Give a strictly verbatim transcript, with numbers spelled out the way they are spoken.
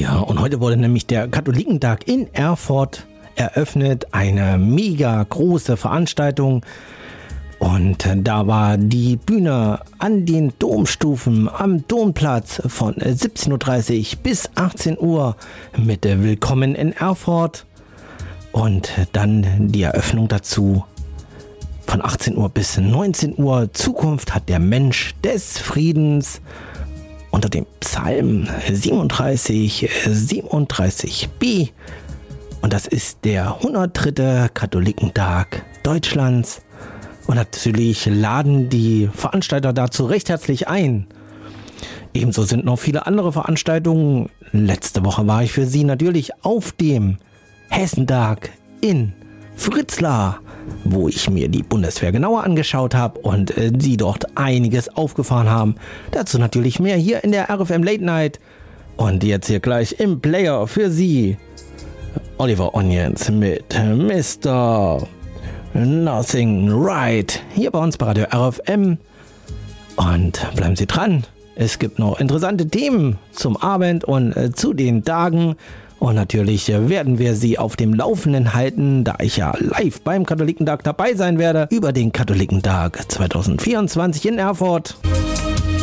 Ja, und heute wurde nämlich der Katholikentag in Erfurt eröffnet. Eine mega große Veranstaltung. Und da war die Bühne an den Domstufen am Domplatz von siebzehn Uhr dreißig bis achtzehn Uhr mit Willkommen in Erfurt. Und dann die Eröffnung dazu von achtzehn Uhr bis neunzehn Uhr. Zukunft hat der Mensch des Friedens unter dem Psalm siebenunddreißig, siebenunddreißig b. Und das ist der hundertdritte Katholikentag Deutschlands. Und natürlich laden die Veranstalter dazu recht herzlich ein. Ebenso sind noch viele andere Veranstaltungen. Letzte Woche war ich für Sie natürlich auf dem Hessentag in Fritzlar, wo ich mir die Bundeswehr genauer angeschaut habe und äh, sie dort einiges aufgefahren haben. Dazu natürlich mehr hier in der R F M Late Night. Und jetzt hier gleich im Player für Sie Oliver Onions mit Mister Nothing Right hier bei uns bei Radio R F M. Und bleiben Sie dran. Es gibt noch interessante Themen zum Abend und äh, zu den Tagen. Und natürlich werden wir Sie auf dem Laufenden halten, da ich ja live beim Katholikentag dabei sein werde, über den Katholikentag zwanzig vierundzwanzig in Erfurt.